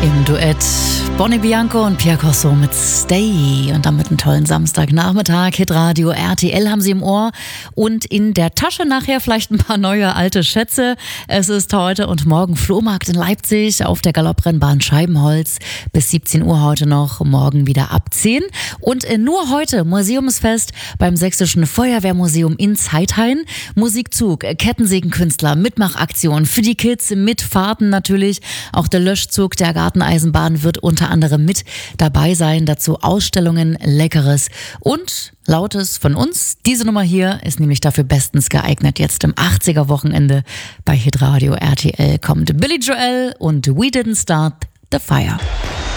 Im Duett Bonnie Bianco und Pierre Corso mit Stay und damit einen tollen Samstagnachmittag. Hitradio RTL haben Sie im Ohr und in der Tasche nachher vielleicht ein paar neue alte Schätze. Es ist heute und morgen Flohmarkt in Leipzig auf der Galopprennbahn Scheibenholz bis 17 Uhr heute noch, morgen wieder ab 10. Und nur heute Museumsfest beim Sächsischen Feuerwehrmuseum in Zeithain. Musikzug, Kettensägenkünstler, Mitmachaktion für die Kids mit Fahrten natürlich. Auch der Löschzug der Garteneisenbahn wird unter anderem mit dabei sein. Dazu Ausstellungen, Leckeres und Lautes von uns. Diese Nummer hier ist nämlich dafür bestens geeignet. Jetzt im 80er-Wochenende bei Hitradio RTL kommt Billy Joel und We Didn't Start the Fire.